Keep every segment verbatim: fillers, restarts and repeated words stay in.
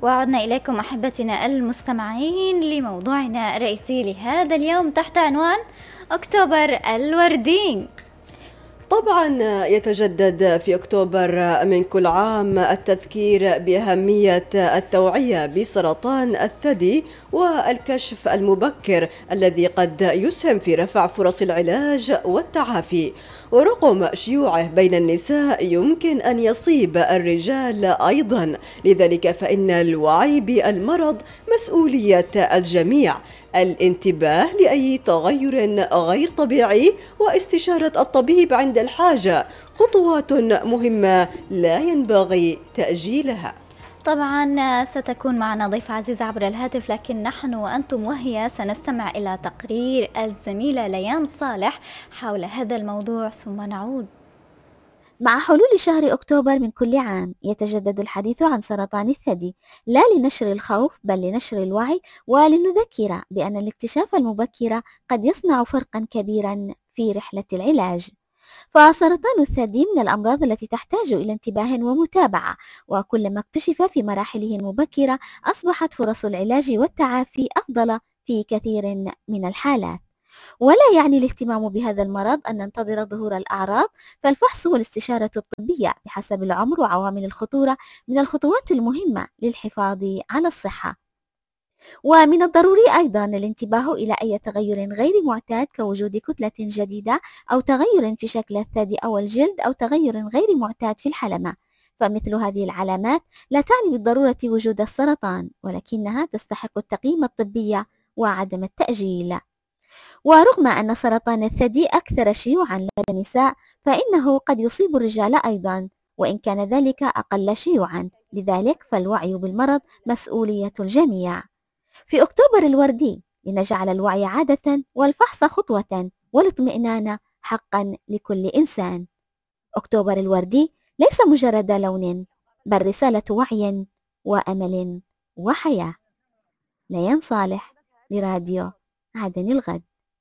وعدنا إليكم أحبتنا المستمعين لموضوعنا الرئيسي لهذا اليوم تحت عنوان أكتوبر الوردي. طبعا يتجدد في أكتوبر من كل عام التذكير بأهمية التوعية بسرطان الثدي والكشف المبكر الذي قد يسهم في رفع فرص العلاج والتعافي. ورغم شيوعه بين النساء يمكن أن يصيب الرجال أيضا، لذلك فإن الوعي بالمرض مسؤولية الجميع. الانتباه لأي تغير غير طبيعي واستشارة الطبيب عند الحاجة خطوات مهمة لا ينبغي تأجيلها. طبعا ستكون معنا ضيفة عزيزة عبر الهاتف، لكن نحن وأنتم وهي سنستمع إلى تقرير الزميلة ليان صالح حول هذا الموضوع ثم نعود. مع حلول شهر أكتوبر من كل عام يتجدد الحديث عن سرطان الثدي، لا لنشر الخوف بل لنشر الوعي ولنذكر بأن الاكتشاف المبكر قد يصنع فرقا كبيرا في رحلة العلاج. فسرطان الثدي من الأمراض التي تحتاج إلى انتباه ومتابعة، وكلما اكتشف في مراحله المبكرة أصبحت فرص العلاج والتعافي أفضل في كثير من الحالات. ولا يعني الاهتمام بهذا المرض أن ننتظر ظهور الأعراض، فالفحص والاستشارة الطبية بحسب العمر وعوامل الخطورة من الخطوات المهمة للحفاظ على الصحة. ومن الضروري أيضا الانتباه إلى أي تغير غير معتاد كوجود كتلة جديدة أو تغير في شكل الثدي أو الجلد أو تغير غير معتاد في الحلمة، فمثل هذه العلامات لا تعني بالضرورة وجود السرطان، ولكنها تستحق التقييم الطبي وعدم التأجيل. ورغم أن سرطان الثدي أكثر شيوعا لدى النساء، فإنه قد يصيب الرجال أيضا، وإن كان ذلك أقل شيوعا، لذلك فالوعي بالمرض مسؤولية الجميع. في أكتوبر الوردي لنجعل الوعي عادة والفحص خطوة والاطمئنان حقا لكل إنسان. أكتوبر الوردي ليس مجرد لون، بل رسالة وعي وأمل وحياة. ليان صالح لراديو عدن الغد.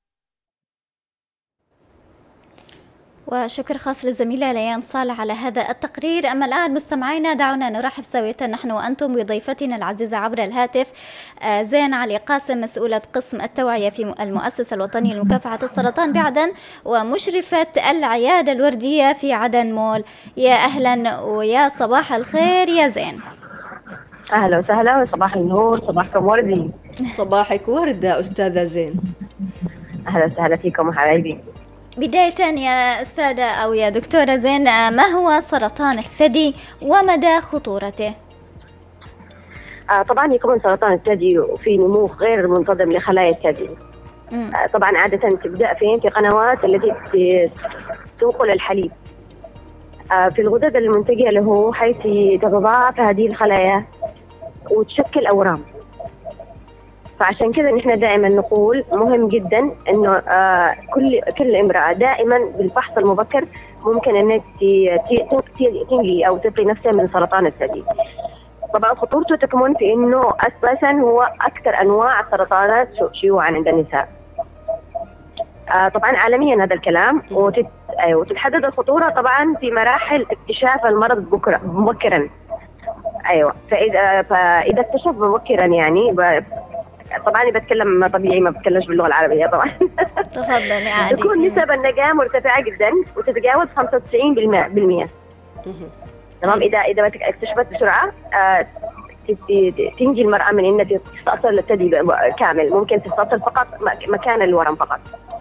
وشكر خاص للزميلة ليان صالح على هذا التقرير. أما الآن مستمعينا دعونا نرحب سوية نحن وأنتم بضيفتنا العزيزة عبر الهاتف زين علي قاسم، مسؤولة قسم التوعية في المؤسسة الوطنية لمكافحة السرطان بعدن ومشرفة العيادة الوردية في عدن مول. يا أهلا ويا صباح الخير يا زين. أهلا وسهلا، صباح النور، صباحكم وردي. صباحك وردة أستاذة زين. أهلا وسهلا فيكم وحبايبي. بداية يا أستاذة أو يا دكتورة زين، ما هو سرطان الثدي ومدى خطورته؟ آه طبعا يكون سرطان الثدي في نمو غير منتظم لخلايا الثدي. آه طبعا عادة تبدأ فين؟ في قنوات التي تنقل الحليب آه في الغدد المنتجة له، حيث تتضاعف هذه الخلايا وتشكل أورام. فعشان كذا نحن دائما نقول مهم جدا انه آه كل كل امرأة دائما بالفحص المبكر ممكن انها تنجي او تقي نفسها من سرطان الثدي. طبعا خطورته تكمن في انه اساسا هو اكثر انواع السرطانات شيوعا عند النساء. آه طبعا عالميا هذا الكلام، وتت... آه وتتحدد الخطورة طبعا في مراحل اكتشاف المرض بكرة مبكرا. ايوه، فاذا فاذا اكتشف مبكرا يعني ب... طبعا بتكلم طبيعي، ما بتكلمش باللغه العربيه طبعا. تفضلي عادي. تكون نسب النجاة مرتفعه جدا وتتجاوز خمسة وتسعين بالمئة. تمام. اذا اذا اكتشفت بسرعه آه تنجي المراه من انها تستأصل الثدي كامل، ممكن تستأصل فقط مكان الورم فقط.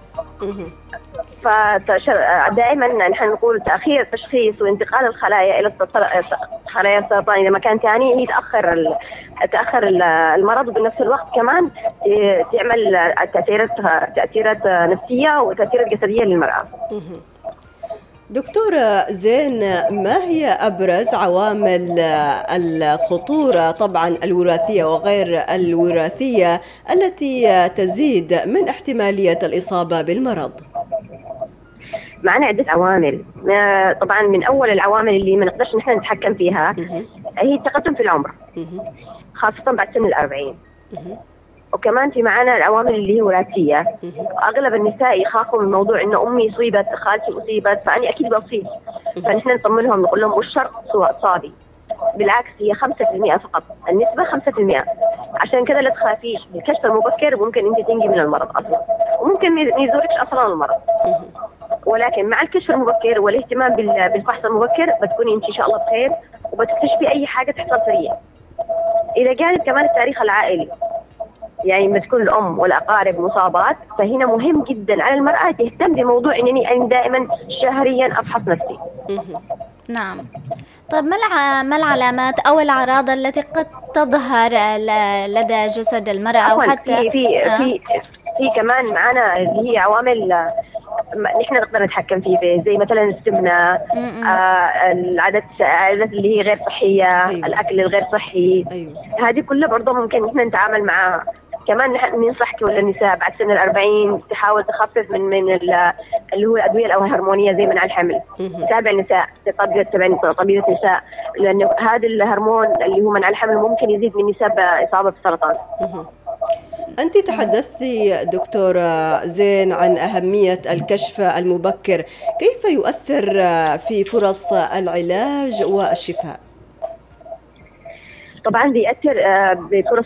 فدائما نحن نقول تأخير التشخيص وانتقال الخلايا إلى خلايا السرطان إذا مكان ثاني يتأخر تأخر المرض، وبنفس الوقت كمان تعمل تأثيرات تأثيرات نفسية وتأثيرات جسدية للمرأة. دكتورة زين، ما هي أبرز عوامل الخطورة طبعا الوراثية وغير الوراثية التي تزيد من احتمالية الإصابة بالمرض؟ معنا عدة عوامل. طبعا من أول العوامل اللي ما نقدرش نحن نتحكم فيها هي التقدم في العمر، خاصة بعد سن الأربعين. وكمان في معنا العوامل اللي هي وراثية. أغلب النساء يخافوا من موضوع إنه أمي أصيبت، خالتي أصيبت، فأنا أكيد بصيب. فنحن نطمنهم نقول لهم مش شرط تصابي، بالعكس هي خمسة في المئة فقط، النسبة خمسة في المئة. عشان كذا لا تخافيش، بالكشف المبكر ممكن انت تنجي من المرض اصلا، وممكن ما يزوركش اصلا المرض. ولكن مع الكشف المبكر والاهتمام بالفحص المبكر بتكوني انت ان شاء الله بخير، وبتكتشفي اي حاجة تحصل سريع. الى جانب كمان التاريخ العائلي، يعني لما تكون الأم والأقارب مصابات، فهنا مهم جدا على المرأة تهتم بموضوع أنني أنا دائما شهريا أفحص نفسي. نعم. طيب ما ما العلامات أو الأعراض التي قد تظهر لدى جسد المرأة أو حتى في في آه. في في كمان معنا اللي هي عوامل نحن نقدر نتحكم فيه، زي مثلا السمنة، آه العادات العادات اللي هي غير صحية، أيوة. الأكل الغير صحي، أيوة. هذه كلها برضه ممكن نحن نتعامل معها. كمان نحن ننصح كل النساء بعد سن الأربعين تحاول تخفف من من اللي هو الأدوية الهرمونية زي منع الحمل. تتابع النساء، تتابع طبيبة النساء، لأنه هذا الهرمون اللي هو منع الحمل ممكن يزيد من نسب إصابة بالسرطان. أنت تحدثتي دكتورة زين عن أهمية الكشف المبكر، كيف يؤثر في فرص العلاج والشفاء؟ طبعا بيأثر بفرص